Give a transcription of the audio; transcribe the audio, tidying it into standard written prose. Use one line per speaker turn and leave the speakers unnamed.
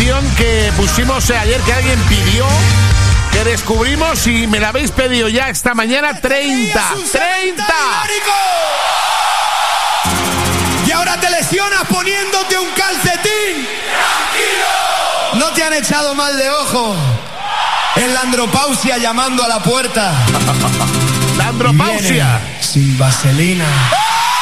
canción que pusimos ayer, que alguien pidió, que descubrimos y me la habéis pedido ya esta mañana. 30.
Y ahora te lesionas poniéndote un calcetín. ¡Tranquilo! No te han echado mal de ojo. Es la andropausia llamando a la puerta.
La andropausia.
Viene sin vaselina.